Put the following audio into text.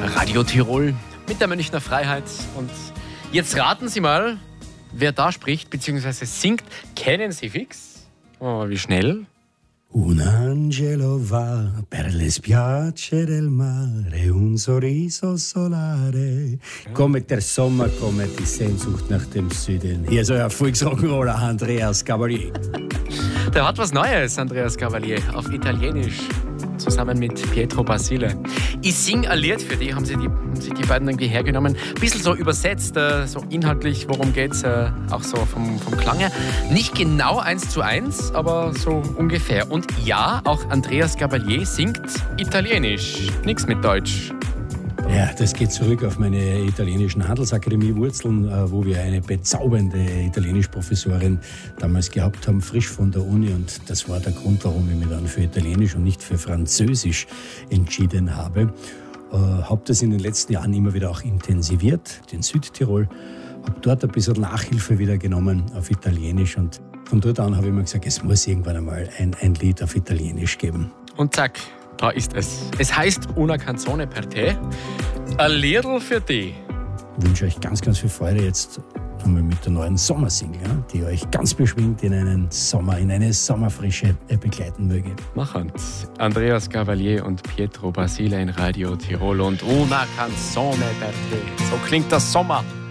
Radio Tirol mit der Münchner Freiheit. Und jetzt raten Sie mal, wer da spricht bzw. singt. Kennen Sie fix? Oh, wie schnell? Un angelo va per le spiagge del mare, un sorriso solare. Kommt der Sommer, kommt die Sehnsucht nach dem Süden. Hier ist euer Volksrock'n'Roller Andreas Cavalier. Der hat was Neues, Andreas Cavalier, auf Italienisch, zusammen mit Pietro Basile. Ich sing ein Lied für die, haben sich die beiden irgendwie hergenommen. Ein bisschen so übersetzt, so inhaltlich, worum geht's, auch so vom Klang her. Nicht genau 1:1, aber so ungefähr. Und ja, auch Andreas Cavalier singt Italienisch, nichts mit Deutsch. Ja, das geht zurück auf meine italienischen Handelsakademie-Wurzeln, wo wir eine bezaubernde Italienisch-Professorin damals gehabt haben, frisch von der Uni. Und das war der Grund, warum ich mich dann für Italienisch und nicht für Französisch entschieden habe. Habe das in den letzten Jahren immer wieder auch intensiviert, in Südtirol. Habe dort ein bisschen Nachhilfe wieder genommen auf Italienisch. Und von dort an habe ich mir gesagt, es muss irgendwann einmal ein Lied auf Italienisch geben. Und zack. Da ist es. Es heißt Una canzone per te, ein Liedl für dich. Ich wünsche euch ganz, ganz viel Freude jetzt einmal mit der neuen Sommersingle, die euch ganz beschwingt in einen Sommer, in eine Sommerfrische begleiten möge. Machen Andreas Cavalier und Pietro Basile in Radio Tirol und Una canzone per te. So klingt das Sommer.